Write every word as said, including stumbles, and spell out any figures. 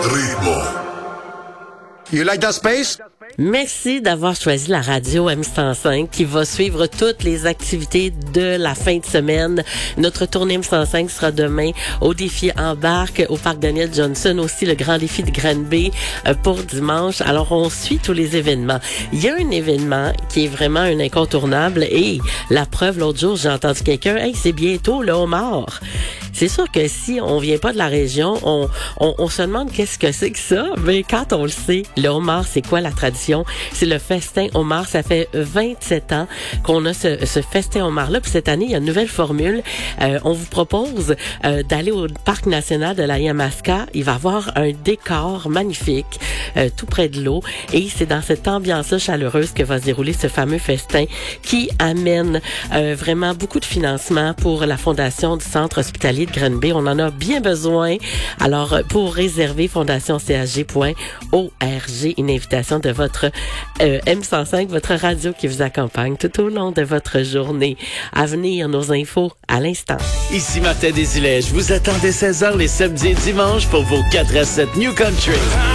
Ritmo. You like that space? Merci d'avoir choisi la radio M cent cinq qui va suivre toutes les activités de la fin de semaine. Notre tournée M cent cinq sera demain au défi Embarque au parc Daniel Johnson, aussi le grand défi de Granby euh, pour dimanche. Alors, on suit tous les événements. Il y a un événement qui est vraiment un incontournable et la preuve, l'autre jour, j'ai entendu quelqu'un, « Hey, c'est bientôt le homard ». C'est sûr que si on vient pas de la région, on, on, on se demande qu'est-ce que c'est que ça. Mais quand on le sait, le homard, c'est quoi la tradition? C'est le festin homard. Ça fait vingt-sept ans qu'on a ce, ce festin homard-là. Puis cette année, il y a une nouvelle formule. Euh, on vous propose euh, d'aller au parc national de la Yamaska. Il va y avoir un décor magnifique euh, tout près de l'eau. Et c'est dans cette ambiance-là chaleureuse que va se dérouler ce fameux festin qui amène euh, vraiment beaucoup de financement pour la fondation du centre hospitalier de Granby. On en a bien besoin. Alors, pour réserver, fondation c h g point org, une invitation de votre euh, M cent cinq, votre radio qui vous accompagne tout au long de votre journée. À venir, nos infos à l'instant. Ici Martin Desilets, je vous attends dès seize heures les samedis et dimanches pour vos quatre à sept New Country.